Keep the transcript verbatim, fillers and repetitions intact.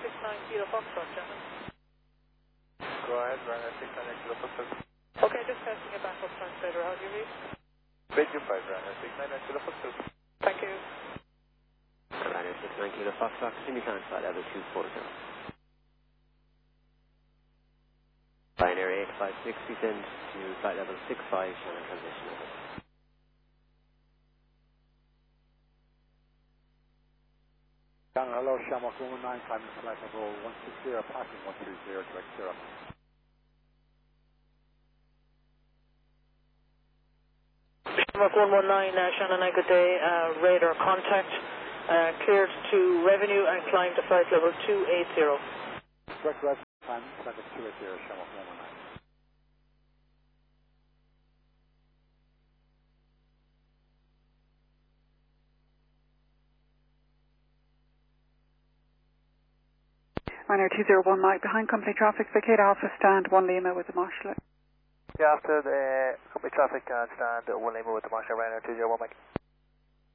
six nine Kilo Foxtrot, Shannon. Go ahead, Ryanair six nine Kilo Foxtrot. Okay, just testing a backup translator. How do you read? Bridge five, Ryanair six nine Kilo Foxtrot. Thank you. Ryanair six nine Kilo Foxtrot, continue climb flight level two four zero. Ryanair eight five six, descend to flight level six five, Shannon transition over. Shannon, hello, Shamrock one one nine, climbing flight level one six zero, passing one three zero to X zero. Shamrock one one nine, uh, Shannon, uh, good day. Uh, radar contact. Uh, cleared to revenue and climb to flight level two eight zero. Correct, right, climbing flight level two eight zero, Shamrock one one nine. Ryanair two zero one Mike, behind company traffic, vacate Alpha, stand one Lima with the marshal. Yeah, after the company traffic and stand one Lima with the Marshall, Ryanair two zero one Mike.